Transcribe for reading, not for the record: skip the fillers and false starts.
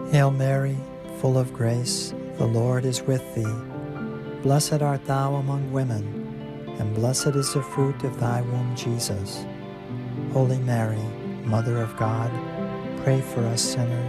Hail Mary, full of grace, the Lord is with thee. Blessed art thou among women, and blessed is the fruit of thy womb, Jesus. Holy Mary, Mother of God, pray for us sinners,